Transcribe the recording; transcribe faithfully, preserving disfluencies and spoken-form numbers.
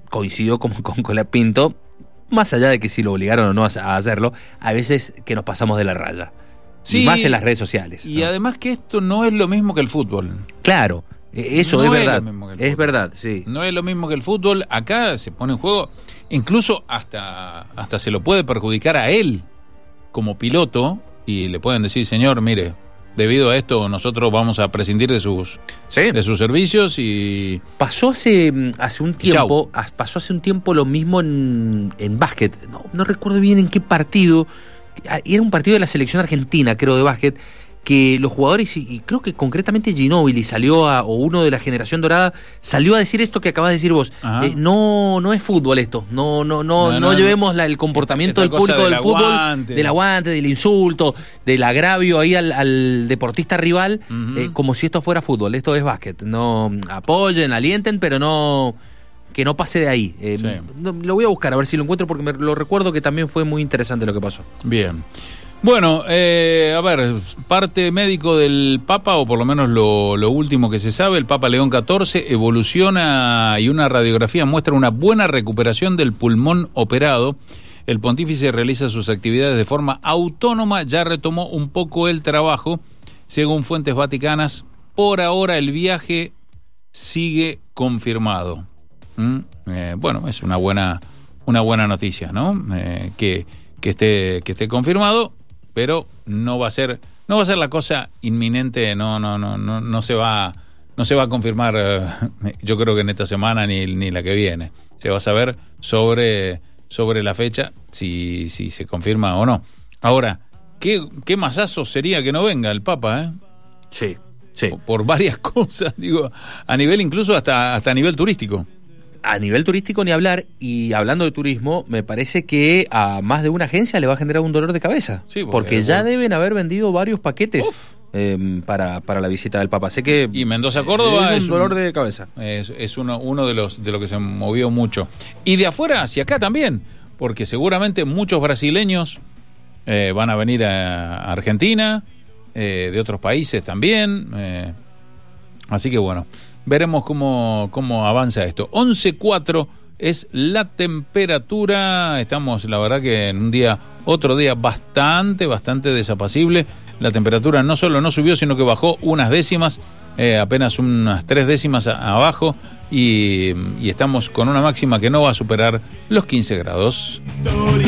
coincido con, con Colapinto, más allá de que si lo obligaron o no a hacerlo, a veces que nos pasamos de la raya. Sí, y más en las redes sociales. Y ¿no? además que esto no es lo mismo que el fútbol. Claro, eso no es es verdad. Lo mismo que el es fútbol. verdad, sí. No es lo mismo que el fútbol. Acá se pone en juego, incluso hasta, hasta se lo puede perjudicar a él como piloto, y le pueden decir, señor, mire, debido a esto nosotros vamos a prescindir de sus, ¿Sí? de sus servicios. Y pasó hace, hace un tiempo, Chau. pasó hace un tiempo lo mismo en, en básquet. No, no recuerdo bien en qué partido. Era un partido de la selección argentina, creo, de básquet, que los jugadores, y creo que concretamente Ginóbili salió a, o uno de la generación dorada, salió a decir esto que acabas de decir vos. Eh, no, no es fútbol esto, no, no, no, no, no, no llevemos la, el comportamiento del público del, del fútbol, aguante. del aguante, del insulto, del agravio ahí al, al deportista rival, uh-huh. eh, como si esto fuera fútbol. Esto es básquet. No apoyen, alienten, pero no, que no pase de ahí. Eh, sí. no, lo voy a buscar a ver si lo encuentro, porque me lo recuerdo que también fue muy interesante lo que pasó. Bien. Bueno, eh, a ver, parte médico del Papa, o por lo menos lo, lo último que se sabe, el Papa León catorce evoluciona y una radiografía muestra una buena recuperación del pulmón operado. El pontífice realiza sus actividades de forma autónoma, ya retomó un poco el trabajo. Según fuentes vaticanas, por ahora el viaje sigue confirmado. ¿Mm? Eh, bueno, es una buena, una buena noticia, ¿no? Eh, que, que esté, que esté confirmado. Pero no va a ser, no va a ser la cosa inminente, no, no, no, no, no se va, no se va a confirmar. Eh, yo creo que en esta semana ni, ni la que viene. Se va a saber sobre, sobre la fecha si, si se confirma o no. Ahora, qué, qué masazo sería que no venga el Papa, ¿eh? Sí, sí. Por, por varias cosas, digo, a nivel incluso hasta, hasta a nivel turístico. A nivel turístico ni hablar, y hablando de turismo, me parece que a más de una agencia le va a generar un dolor de cabeza. Sí, porque, porque ya bueno. deben haber vendido varios paquetes eh, para, para la visita del Papa. Sé que y Mendoza Córdoba es un es dolor un, de cabeza. Es, es uno, uno de los de lo que se movió mucho. Y de afuera hacia acá también, porque seguramente muchos brasileños eh, van a venir a, a Argentina, eh, de otros países también. Eh, así que bueno. Veremos cómo, cómo avanza esto. once cuatro es la temperatura. Estamos, la verdad, que en un día, otro día bastante, bastante desapacible. La temperatura no solo no subió, sino que bajó unas décimas, eh, apenas unas tres décimas a, abajo. Y, y estamos con una máxima que no va a superar los quince grados.